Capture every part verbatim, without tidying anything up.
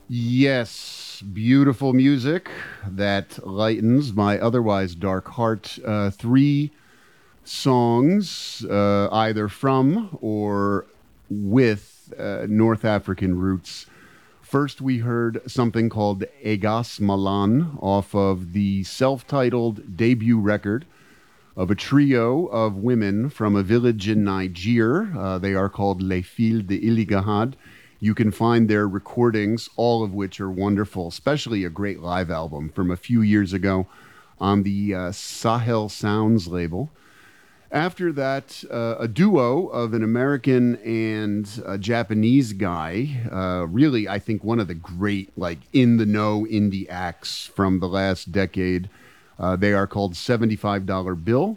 Yes, beautiful music that lightens my otherwise dark heart. Uh, three songs, uh, either from or with uh, North African roots. First, we heard something called Egas Malan off of the self titled debut record of a trio of women from a village in Niger. Uh, they are called Les Filles de Iligahad. You can find their recordings, all of which are wonderful, especially a great live album from a few years ago on the uh, Sahel Sounds label. After that, uh, a duo of an American and a Japanese guy. Uh, really, I think one of the great, like, in the know indie acts from the last decade. Uh, they are called seventy-five dollar Bill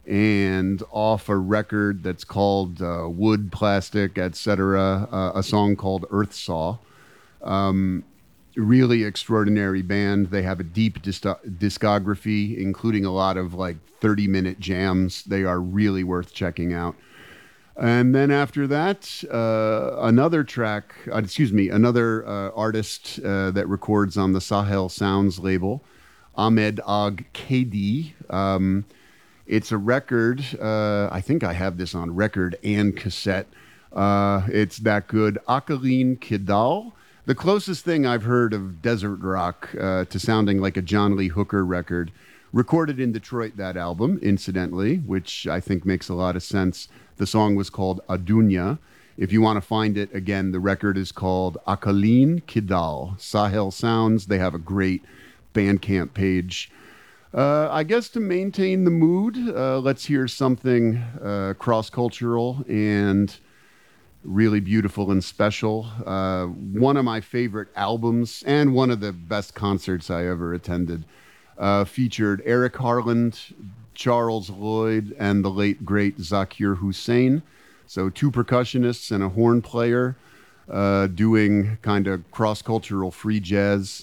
and off a record that's called uh, Wood, Plastic, et cetera, uh, a song called Earth Saw. Um, Really extraordinary band. They have a deep dis- discography, including a lot of like thirty minute jams. They are really worth checking out. And then after that, uh, another track, uh, excuse me, another uh, artist uh, that records on the Sahel Sounds label, Ahmed Ag Kedi. Um, it's a record. Uh, I think I have this on record and cassette. Uh, it's that good. Akaline Kidal. The closest thing I've heard of desert rock uh, to sounding like a John Lee Hooker record. Recorded in Detroit, that album, incidentally, which I think makes a lot of sense. The song was called Adunya. If you want to find it, again, the record is called Akaline Kidal. Sahel Sounds. They have a great Bandcamp page. Uh, I guess to maintain the mood, uh, let's hear something uh, cross-cultural and really beautiful and special. Uh, one of my favorite albums and one of the best concerts I ever attended. Uh, featured Eric Harland, Charles Lloyd, and the late great Zakir Hussain. So two percussionists and a horn player uh, doing kind of cross-cultural free jazz.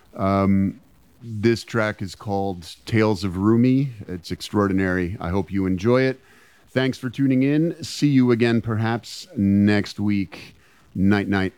Um, this track is called Tales of Rumi. It's extraordinary. I hope you enjoy it. Thanks for tuning in. See you again perhaps next week. Night, night.